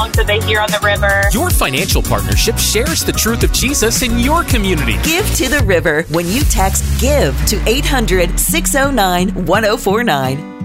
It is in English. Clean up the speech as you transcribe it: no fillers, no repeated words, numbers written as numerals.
songs that they hear on the river. Your financial partnership shares the truth of Jesus in your community. Give to the River when you text GIVE to 800-609-1049.